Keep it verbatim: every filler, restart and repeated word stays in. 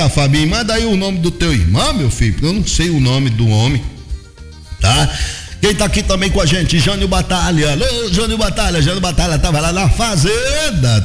cá, Fabinho, manda aí o nome do teu irmão, meu filho, porque eu não sei o nome do homem, tá? Quem tá aqui também com a gente, Jânio Batalha. Alô, Jânio Batalha, Jânio Batalha tava lá na fazenda.